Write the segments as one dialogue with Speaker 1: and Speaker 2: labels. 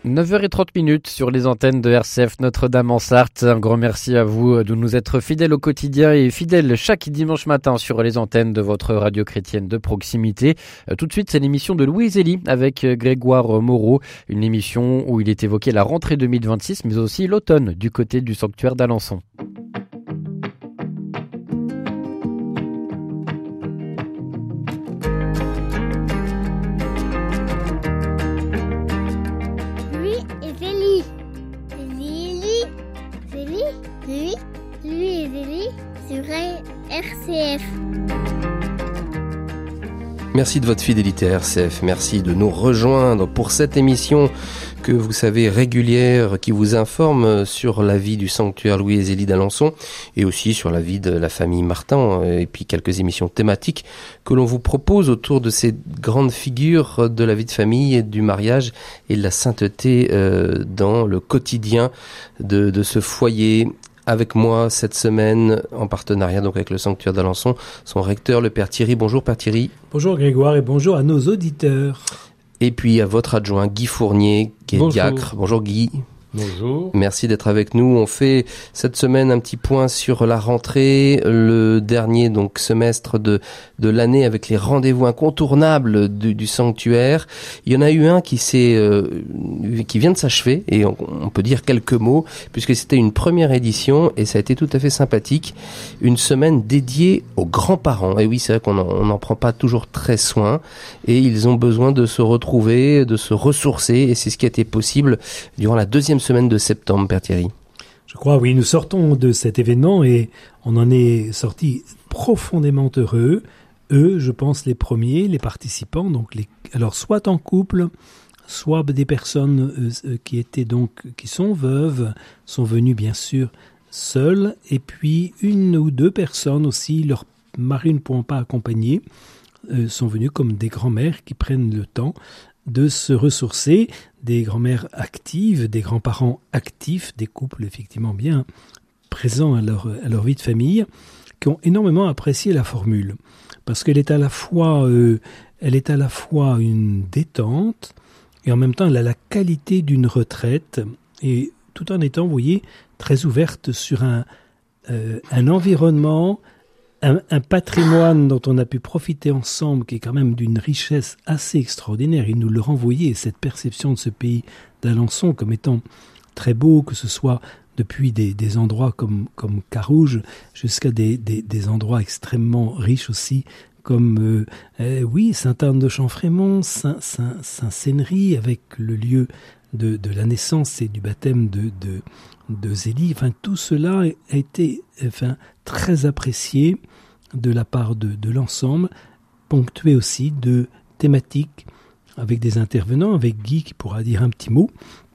Speaker 1: 9h30 sur les antennes de RCF Notre-Dame en Sarthe. Un grand merci à vous de nous être fidèles au quotidien et fidèles chaque dimanche matin sur les antennes de votre radio chrétienne de proximité. Tout de suite, c'est l'émission de Louis Zélie avec Grégoire Moreau, une émission où il est évoqué la rentrée 2026 mais aussi l'automne du côté du sanctuaire d'Alençon.
Speaker 2: RCF.
Speaker 3: Merci de votre fidélité à RCF, merci de nous rejoindre pour cette émission que vous savez régulière, qui vous informe sur la vie du sanctuaire Louis et Zélie d'Alençon et aussi sur la vie de la famille Martin et puis quelques émissions thématiques que l'on vous propose autour de ces grandes figures de la vie de famille et du mariage et de la sainteté dans le quotidien de ce foyer. Avec moi cette semaine, en partenariat donc avec le sanctuaire d'Alençon, son recteur, le Père Thierry. Bonjour Père Thierry.
Speaker 4: Bonjour Grégoire et bonjour à nos auditeurs.
Speaker 3: Et puis à votre adjoint Guy Fournier, qui est diacre. Bonjour Guy.
Speaker 5: Bonjour.
Speaker 3: Merci d'être avec nous. On fait cette semaine un petit point sur la rentrée, le dernier donc semestre de l'année avec les rendez-vous incontournables du sanctuaire. Il y en a eu un qui vient de s'achever et on peut dire quelques mots puisque c'était une première édition et ça a été tout à fait sympathique. Une semaine dédiée aux grands-parents. Et oui, c'est vrai qu'on n'en prend pas toujours très soin et ils ont besoin de se retrouver, de se ressourcer et c'est ce qui a été possible durant la deuxième semaine de septembre, Père Thierry.
Speaker 4: Je crois, oui, nous sortons de cet événement et on en est sortis profondément heureux. Eux, je pense, les premiers, les participants, alors soit en couple, soit des personnes qui sont veuves, sont venues bien sûr seules, et puis une ou deux personnes aussi, leurs maris ne pouvant pas accompagner, sont venues comme des grands-mères qui prennent le temps de se ressourcer, des grands-mères actives, des grands-parents actifs, des couples effectivement bien présents à leur vie de famille, qui ont énormément apprécié la formule, parce qu'elle est à la fois une détente, et en même temps elle a la qualité d'une retraite, et tout en étant, vous voyez, très ouverte sur un environnement, un patrimoine dont on a pu profiter ensemble, qui est quand même d'une richesse assez extraordinaire. Il nous le renvoyait, cette perception de ce pays d'Alençon comme étant très beau, que ce soit depuis des endroits comme Carouge, jusqu'à des endroits extrêmement riches aussi, comme Sainte-Anne de Champfrémont, Saint-Sénéry, avec le lieu de la naissance et du baptême de Zélie. Enfin, tout cela a été très apprécié de la part de l'ensemble, ponctué aussi de thématiques avec des intervenants, avec Guy qui pourra dire un petit mot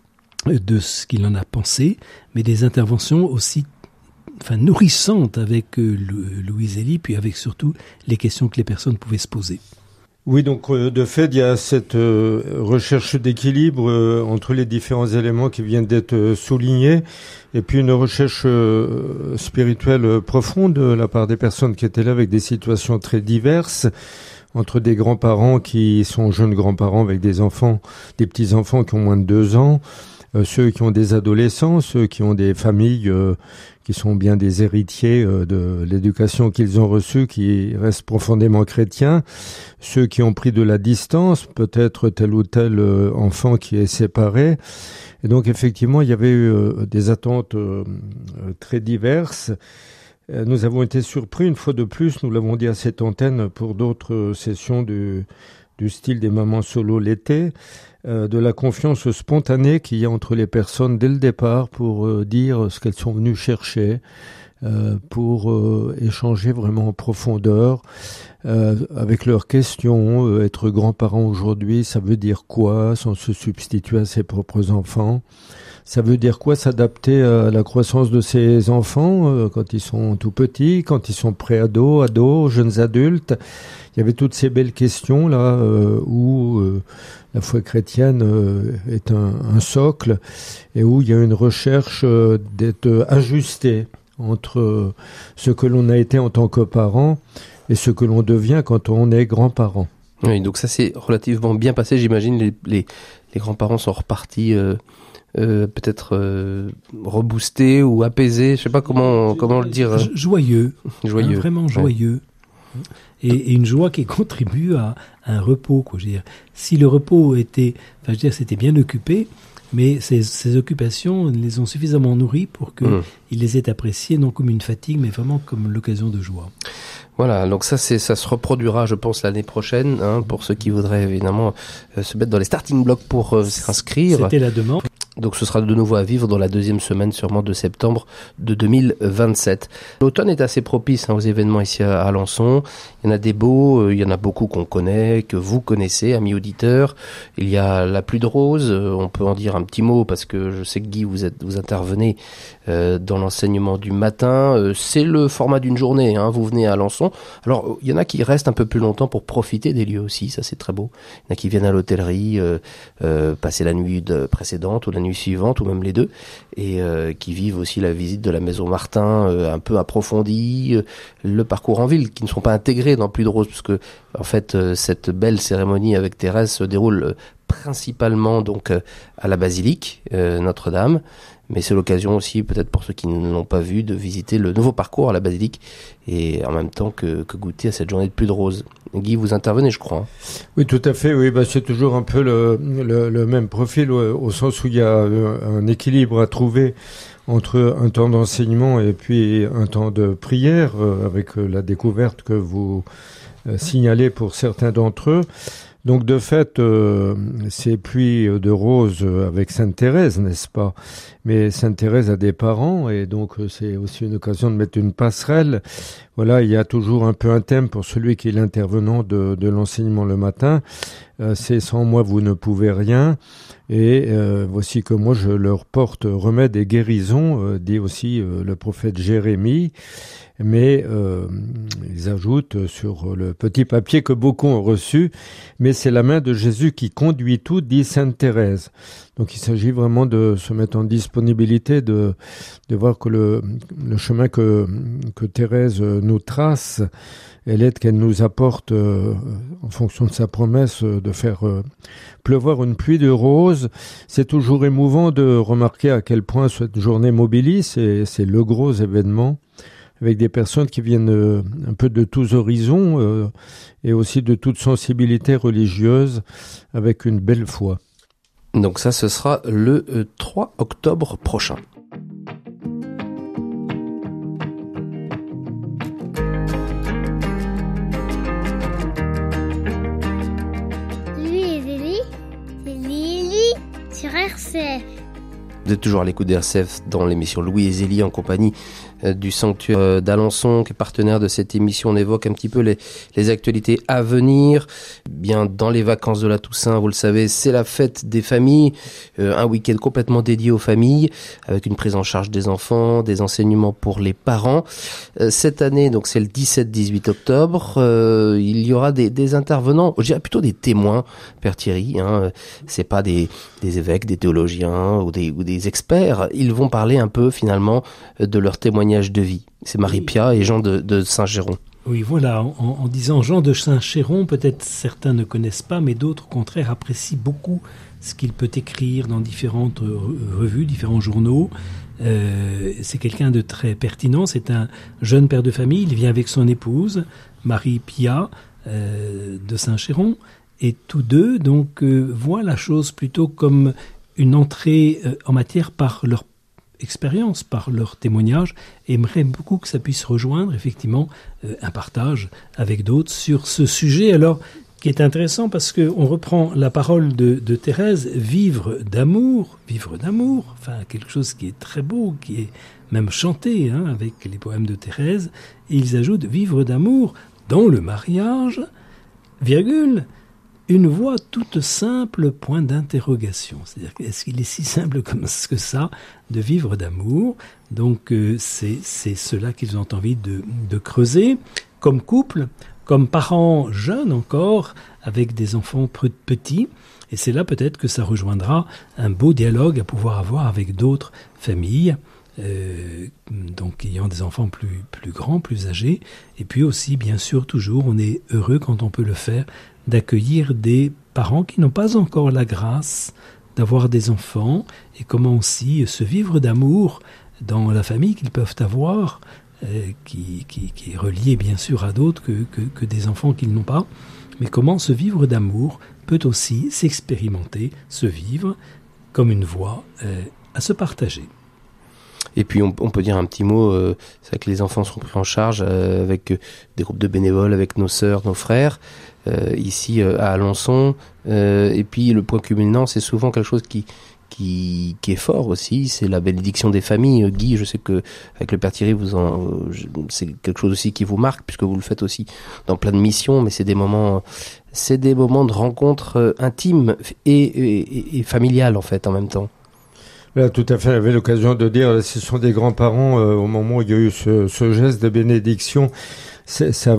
Speaker 4: de ce qu'il en a pensé, mais des interventions aussi nourrissantes avec Louis Zélie, puis avec surtout les questions que les personnes pouvaient se poser.
Speaker 5: Oui, donc de fait, il y a cette recherche d'équilibre entre les différents éléments qui viennent d'être soulignés, et puis une recherche spirituelle profonde de la part des personnes qui étaient là avec des situations très diverses, entre des grands-parents qui sont jeunes grands-parents avec des enfants, des petits-enfants qui ont moins de 2 ans, ceux qui ont des adolescents, ceux qui ont des familles qui sont bien des héritiers de l'éducation qu'ils ont reçue, qui restent profondément chrétiens, ceux qui ont pris de la distance, peut-être tel ou tel enfant qui est séparé. Et donc effectivement, il y avait eu des attentes très diverses. Nous avons été surpris une fois de plus, nous l'avons dit à cette antenne pour d'autres sessions du style des mamans solo l'été, de la confiance spontanée qu'il y a entre les personnes dès le départ pour dire ce qu'elles sont venues chercher, pour échanger vraiment en profondeur avec leurs questions. Être grand-parent aujourd'hui, ça veut dire quoi sans se substituer à ses propres enfants? Ça veut dire quoi s'adapter à la croissance de ses enfants quand ils sont tout petits, quand ils sont pré-ados, jeunes adultes? Il y avait toutes ces belles questions là où la foi chrétienne est un socle et où il y a une recherche d'être ajusté entre ce que l'on a été en tant que parent et ce que l'on devient quand on est grand-parent.
Speaker 3: Oui, donc ça c'est relativement bien passé. J'imagine les grands-parents sont repartis peut-être reboostés ou apaisés. Je sais pas comment le dire.
Speaker 4: Joyeux,
Speaker 3: Joyeux,
Speaker 4: vraiment joyeux. Ouais. Et une joie qui contribue à un repos, quoi. Je veux dire, si le repos c'était bien occupé, mais ces occupations les ont suffisamment nourris pour qu'ils les aient appréciées, non comme une fatigue, mais vraiment comme l'occasion de joie.
Speaker 3: Voilà, donc ça se reproduira, je pense, l'année prochaine, pour ceux qui voudraient évidemment se mettre dans les starting blocks pour s'inscrire.
Speaker 4: C'était la demande.
Speaker 3: Donc ce sera de nouveau à vivre dans la deuxième semaine sûrement de septembre de 2027. L'automne est assez propice aux événements ici à Alençon. Il y en a des beaux, il y en a beaucoup qu'on connaît, que vous connaissez, amis auditeurs. Il y a la pluie de rose, on peut en dire un petit mot parce que je sais que Guy, vous intervenez dans l'enseignement du matin. C'est le format d'une journée, vous venez à Alençon. Alors il y en a qui restent un peu plus longtemps pour profiter des lieux aussi, ça c'est très beau. Il y en a qui viennent à l'hôtellerie passer la nuit précédente ou la nuit suivante ou même les deux et qui vivent aussi la visite de la maison Martin un peu approfondie, le parcours en ville qui ne sont pas intégrés dans Pluie de Rose parce que en fait cette belle cérémonie avec Thérèse se déroule principalement donc à la basilique Notre-Dame, mais c'est l'occasion aussi peut-être pour ceux qui ne l'ont pas vu de visiter le nouveau parcours à la basilique et en même temps que goûter à cette journée de Pluie de Rose. Guy, vous intervenez, je crois.
Speaker 5: Oui, tout à fait. Oui, c'est toujours un peu le même profil au sens où il y a un équilibre à trouver entre un temps d'enseignement et puis un temps de prière avec la découverte que vous signalez pour certains d'entre eux. Donc de fait, ces pluies de rose avec Sainte Thérèse, n'est-ce pas? Mais Sainte Thérèse a des parents et donc c'est aussi une occasion de mettre une passerelle. Voilà, il y a toujours un peu un thème pour celui qui est l'intervenant de l'enseignement le matin. C'est sans moi vous ne pouvez rien. Et voici que moi je leur porte remède et guérison, dit aussi le prophète Jérémie. Mais ils ajoutent sur le petit papier que beaucoup ont reçu, mais c'est la main de Jésus qui conduit tout, dit Sainte Thérèse. Donc il s'agit vraiment de se mettre en disponibilité, de voir que le chemin que Thérèse nous trace et l'aide qu'elle nous apporte en fonction de sa promesse de faire pleuvoir une pluie de roses, c'est toujours émouvant de remarquer à quel point cette journée mobilise, c'est le gros événement, avec des personnes qui viennent un peu de tous horizons et aussi de toute sensibilité religieuse, avec une belle foi.
Speaker 3: Donc ça, ce sera le 3 octobre prochain.
Speaker 2: Louis et Zélie, c'est Lily sur RCF.
Speaker 3: Vous êtes toujours à l'écoute d'RCF dans l'émission Louis et Zélie en compagnie du sanctuaire d'Alençon qui est partenaire de cette émission. On évoque un petit peu les actualités à venir. Bien dans les vacances de la Toussaint, vous le savez, c'est la fête des familles, un week-end complètement dédié aux familles avec une prise en charge des enfants, des enseignements pour les parents. Cette année, donc c'est le 17-18 octobre, il y aura des intervenants, je dirais plutôt des témoins, Père Thierry, c'est pas des évêques, des théologiens ou des experts. Ils vont parler un peu finalement de leur témoignage de vie. C'est Marie-Pia et Jean de Saint-Géron.
Speaker 4: Oui, voilà, en disant Jean de Saint-Géron, peut-être certains ne connaissent pas, mais d'autres, au contraire, apprécient beaucoup ce qu'il peut écrire dans différentes revues, différents journaux. C'est quelqu'un de très pertinent, c'est un jeune père de famille, il vient avec son épouse, Marie-Pia de Saint-Géron, et tous deux donc voient la chose plutôt comme une entrée en matière par leur expérience, par leur témoignage, et aimeraient beaucoup que ça puisse rejoindre effectivement un partage avec d'autres sur ce sujet, alors qui est intéressant parce qu'on reprend la parole de Thérèse, vivre d'amour, enfin quelque chose qui est très beau, qui est même chanté avec les poèmes de Thérèse, et ils ajoutent vivre d'amour dans le mariage, virgule, une voie toute simple, point d'interrogation. C'est-à-dire, est-ce qu'il est si simple comme que ça de vivre d'amour? Donc, c'est cela qu'ils ont envie de creuser, comme couple, comme parents jeunes encore, avec des enfants petits. Et c'est là peut-être que ça rejoindra un beau dialogue à pouvoir avoir avec d'autres familles, donc ayant des enfants plus grands, plus âgés. Et puis aussi, bien sûr, toujours, on est heureux quand on peut le faire d'accueillir des parents qui n'ont pas encore la grâce d'avoir des enfants, et comment aussi ce vivre d'amour dans la famille qu'ils peuvent avoir, qui est relié bien sûr à d'autres que des enfants qu'ils n'ont pas, mais comment ce vivre d'amour peut aussi s'expérimenter, se vivre comme une voie à se partager.
Speaker 3: Et puis on peut dire un petit mot, c'est vrai que les enfants sont pris en charge avec des groupes de bénévoles, avec nos sœurs, nos frères, ici à Alençon. Et puis le point culminant, c'est souvent quelque chose qui est fort aussi, c'est la bénédiction des familles. Guy, je sais que avec le Père Thierry, c'est quelque chose aussi qui vous marque, puisque vous le faites aussi dans plein de missions, mais c'est des moments de rencontre intimes et familiales en fait en même temps.
Speaker 5: Là, tout à fait, j'avais l'occasion de dire, ce sont des grands-parents, au moment où il y a eu ce geste de bénédiction, ça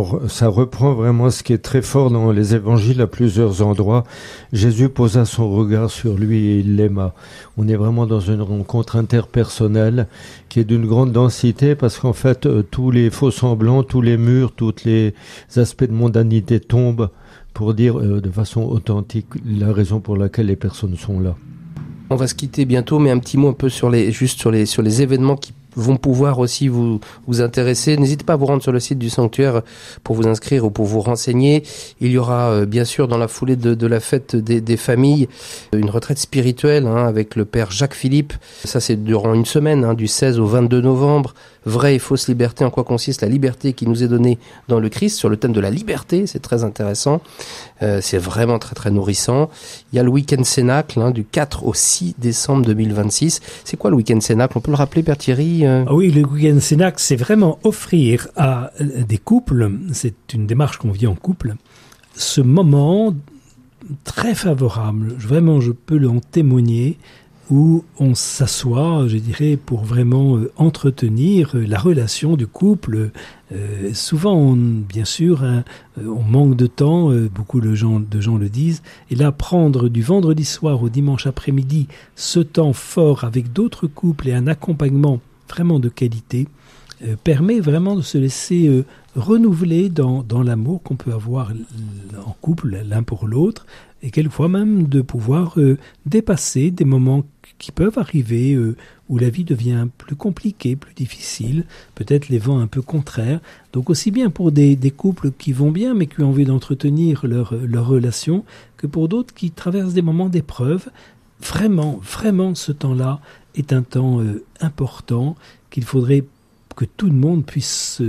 Speaker 5: reprend vraiment ce qui est très fort dans les évangiles à plusieurs endroits. Jésus posa son regard sur lui et il l'aima. On est vraiment dans une rencontre interpersonnelle qui est d'une grande densité, parce qu'en fait, tous les faux semblants, tous les murs, tous les aspects de mondanité tombent pour dire de façon authentique la raison pour laquelle les personnes sont là.
Speaker 3: On va se quitter bientôt, mais un petit mot un peu sur les événements qui vont pouvoir aussi vous intéresser. N'hésitez pas à vous rendre sur le site du sanctuaire pour vous inscrire ou pour vous renseigner. Il y aura bien sûr dans la foulée de la fête des familles une retraite spirituelle avec le Père Jacques Philippe. Ça c'est durant une semaine, du 16 au 22 novembre. Vraie et fausse liberté, en quoi consiste la liberté qui nous est donnée dans le Christ, sur le thème de la liberté, c'est très intéressant. C'est vraiment très très nourrissant. Il y a le week-end Cénacle du 4 au 6 décembre 2026. C'est quoi le week-end Cénacle? On peut le rappeler, Père Thierry?
Speaker 4: Oui, le week-end Cénacle, c'est vraiment offrir à des couples, c'est une démarche qu'on vit en couple, ce moment très favorable, vraiment je peux en témoigner, où on s'assoit, je dirais, pour vraiment entretenir la relation du couple. Souvent, bien sûr, on manque de temps, beaucoup de gens le disent, et là, prendre du vendredi soir au dimanche après-midi ce temps fort avec d'autres couples et un accompagnement vraiment de qualité, permet vraiment de se laisser renouveler dans l'amour qu'on peut avoir en couple, l'un pour l'autre, et quelquefois même de pouvoir dépasser des moments qui peuvent arriver où la vie devient plus compliquée, plus difficile, peut-être les vents un peu contraires. Donc aussi bien pour des couples qui vont bien mais qui ont envie d'entretenir leur relation, que pour d'autres qui traversent des moments d'épreuve. Vraiment, vraiment ce temps-là est un temps important qu'il faudrait que tout le monde puisse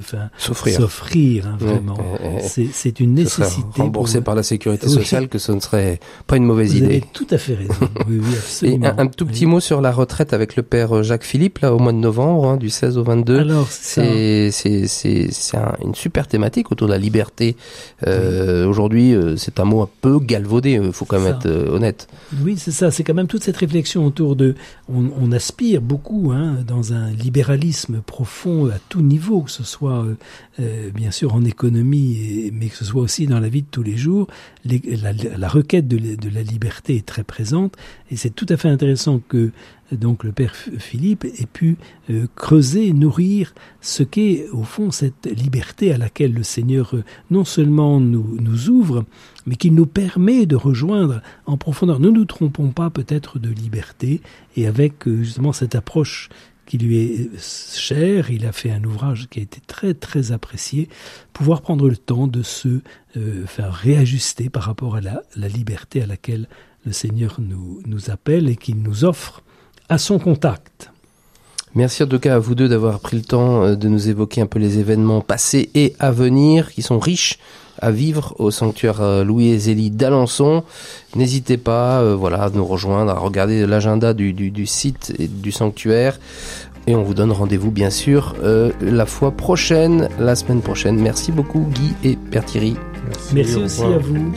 Speaker 4: s'offrir vraiment. C'est une nécessité.
Speaker 3: Remboursé par la sécurité sociale, que ce ne serait pas une mauvaise idée.
Speaker 4: Vous avez tout à fait raison. Oui, absolument.
Speaker 3: Et un tout petit mot sur la retraite avec le Père Jacques Philippe, là, au mois de novembre, du 16 au 22.
Speaker 4: Alors, c'est
Speaker 3: une super thématique autour de la liberté. Aujourd'hui, c'est un mot un peu galvaudé, il faut quand même être honnête.
Speaker 4: Oui, c'est ça. C'est quand même toute cette réflexion autour de... On aspire beaucoup dans un libéralisme profond à tout niveau, que ce soit bien sûr en économie, mais que ce soit aussi dans la vie de tous les jours. La requête de la liberté est très présente, et c'est tout à fait intéressant que donc le Père Philippe ait pu creuser, nourrir ce qu'est au fond cette liberté à laquelle le Seigneur non seulement nous ouvre, mais qui nous permet de rejoindre en profondeur. Ne nous trompons pas peut-être de liberté, et avec justement cette approche qui lui est cher, il a fait un ouvrage qui a été très très apprécié, pouvoir prendre le temps de se faire réajuster par rapport à la liberté à laquelle le Seigneur nous appelle et qu'il nous offre à son contact.
Speaker 3: Merci en tout cas à vous deux d'avoir pris le temps de nous évoquer un peu les événements passés et à venir, qui sont riches à vivre au sanctuaire Louis et Zélie d'Alençon. N'hésitez pas à nous rejoindre, à regarder l'agenda du site et du sanctuaire. Et on vous donne rendez-vous bien sûr la semaine prochaine. Merci beaucoup Guy et Père Thierry.
Speaker 4: Merci aussi à vous.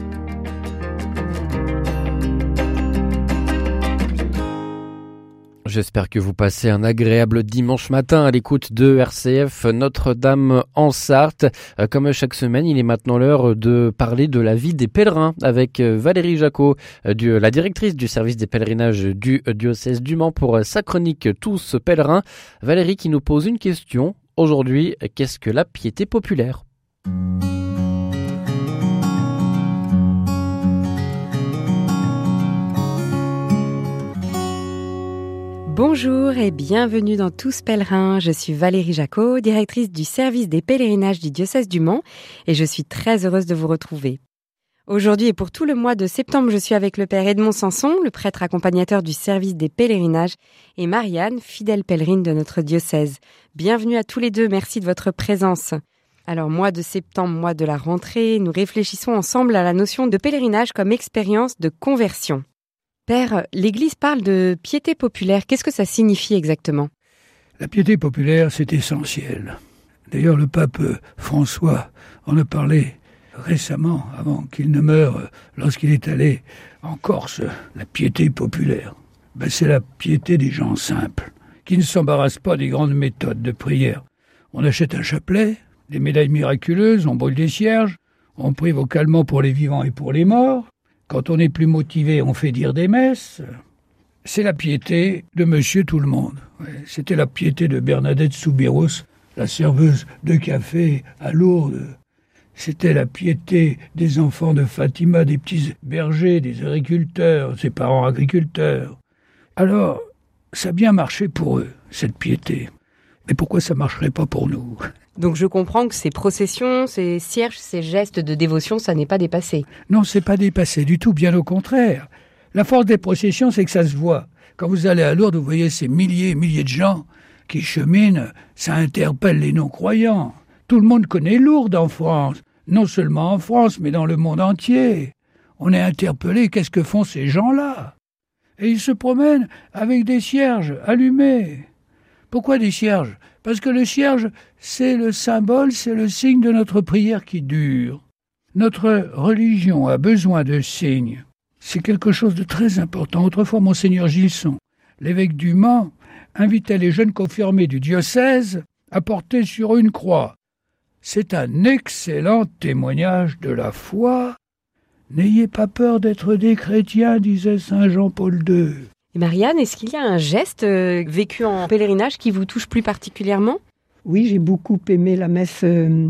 Speaker 1: J'espère que vous passez un agréable dimanche matin à l'écoute de RCF Notre-Dame en Sarthe. Comme chaque semaine, il est maintenant l'heure de parler de la vie des pèlerins avec Valérie Jacot, la directrice du service des pèlerinages du diocèse du Mans, pour sa chronique Tous pèlerins. Valérie qui nous pose une question. Aujourd'hui, qu'est-ce que la piété populaire ?
Speaker 6: Bonjour et bienvenue dans Tous Pèlerins. Je suis Valérie Jacot, directrice du service des pèlerinages du diocèse du Mans et je suis très heureuse de vous retrouver. Aujourd'hui et pour tout le mois de septembre, je suis avec le père Edmond Sanson, le prêtre accompagnateur du service des pèlerinages, et Marianne, fidèle pèlerine de notre diocèse. Bienvenue à tous les deux, merci de votre présence. Alors, mois de septembre, mois de la rentrée, nous réfléchissons ensemble à la notion de pèlerinage comme expérience de conversion. Père, l'Église parle de piété populaire. Qu'est-ce que ça signifie exactement ?
Speaker 7: La piété populaire, c'est essentiel. D'ailleurs, le pape François en a parlé récemment, avant qu'il ne meure, lorsqu'il est allé en Corse. La piété populaire, c'est la piété des gens simples, qui ne s'embarrassent pas des grandes méthodes de prière. On achète un chapelet, des médailles miraculeuses, on brûle des cierges, on prie vocalement pour les vivants et pour les morts. Quand on est plus motivé, on fait dire des messes. C'est la piété de Monsieur Tout-le-Monde. C'était la piété de Bernadette Soubirous, la serveuse de café à Lourdes. C'était la piété des enfants de Fatima, des petits bergers, des agriculteurs, ses parents agriculteurs. Alors, ça a bien marché pour eux, cette piété. Mais pourquoi ça marcherait pas pour nous ?
Speaker 6: Donc je comprends que ces processions, ces cierges, ces gestes de dévotion, ça n'est pas dépassé.
Speaker 7: Non, c'est pas dépassé du tout, bien au contraire. La force des processions, c'est que ça se voit. Quand vous allez à Lourdes, vous voyez ces milliers et milliers de gens qui cheminent, ça interpelle les non-croyants. Tout le monde connaît Lourdes en France. Non seulement en France, mais dans le monde entier. On est interpellé, qu'est-ce que font ces gens-là ? Et ils se promènent avec des cierges allumés. Pourquoi des cierges ? Parce que le cierge, c'est le symbole, c'est le signe de notre prière qui dure. Notre religion a besoin de signes. C'est quelque chose de très important. Autrefois, Monseigneur Gilson, l'évêque du Mans, invitait les jeunes confirmés du diocèse à porter sur une croix. C'est un excellent témoignage de la foi. N'ayez pas peur d'être des chrétiens, disait saint Jean-Paul II.
Speaker 6: Et Marianne, est-ce qu'il y a un geste vécu en pèlerinage qui vous touche plus particulièrement ?
Speaker 8: Oui, j'ai beaucoup aimé la messe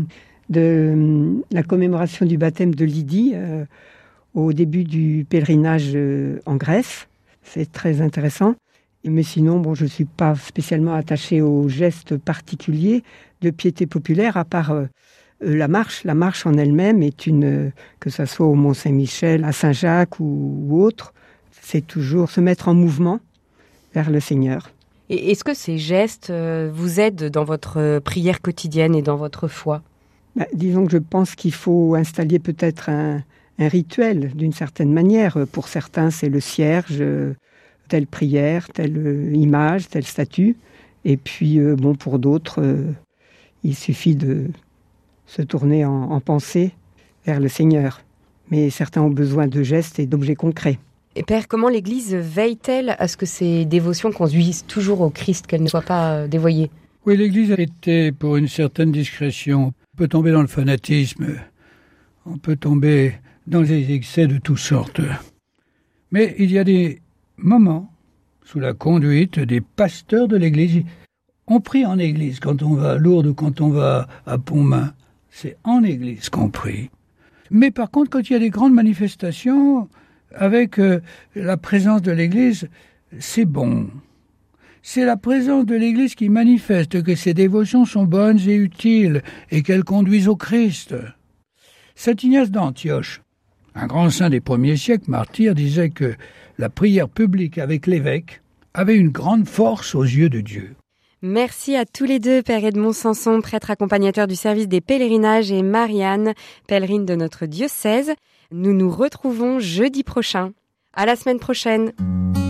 Speaker 8: de la commémoration du baptême de Lydie au début du pèlerinage en Grèce. C'est très intéressant. Mais sinon, je ne suis pas spécialement attachée aux gestes particuliers de piété populaire, à part la marche. La marche en elle-même est que ce soit au Mont-Saint-Michel, à Saint-Jacques ou autre, c'est toujours se mettre en mouvement vers le Seigneur.
Speaker 6: Et est-ce que ces gestes vous aident dans votre prière quotidienne et dans votre foi ?
Speaker 8: Disons que je pense qu'il faut installer peut-être un rituel d'une certaine manière. Pour certains, c'est le cierge, telle prière, telle image, tel statut. Et puis, pour d'autres, il suffit de se tourner en pensée vers le Seigneur. Mais certains ont besoin de gestes et d'objets concrets.
Speaker 6: Et Père, comment l'Église veille-t-elle à ce que ces dévotions conduisent toujours au Christ, qu'elles ne soient pas dévoyées ?
Speaker 7: Oui, l'Église a été pour une certaine discrétion. On peut tomber dans le fanatisme, on peut tomber dans les excès de toutes sortes. Mais il y a des moments, sous la conduite des pasteurs de l'Église, on prie en Église quand on va à Lourdes ou quand on va à Pontmain. C'est en Église qu'on prie. Mais par contre, quand il y a des grandes manifestations, avec la présence de l'Église, c'est bon. C'est la présence de l'Église qui manifeste que ces dévotions sont bonnes et utiles et qu'elles conduisent au Christ. Saint Ignace d'Antioche, un grand saint des premiers siècles, martyr, disait que la prière publique avec l'évêque avait une grande force aux yeux de Dieu.
Speaker 6: Merci à tous les deux, Père Edmond Sanson, prêtre accompagnateur du service des pèlerinages, et Marianne, pèlerine de notre diocèse. Nous nous retrouvons jeudi prochain. À la semaine prochaine.